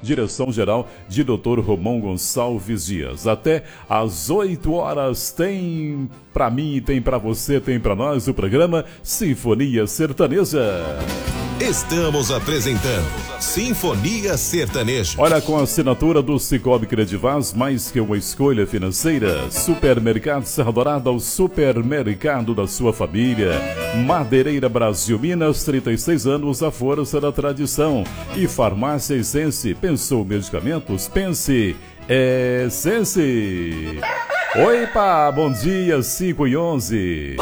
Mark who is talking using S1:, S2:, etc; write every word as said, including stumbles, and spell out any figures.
S1: direção-geral de doutor Romão Gonçalves Dias. Até às oito horas tem pra mim, tem pra você, tem pra nós o programa Sinfonia Sertaneja.
S2: Estamos apresentando Sinfonia Sertaneja.
S1: Olha, com a assinatura do Cicobi Credivaz, mais que uma escolha financeira. Supermercado Serra Dourada, o supermercado da sua família. Madeireira Brasil Minas, trinta e seis anos, a força da tradição. E Farmácia Essence, pensou medicamentos? Pense Essence. Oi, pá, bom dia, cinco e onze.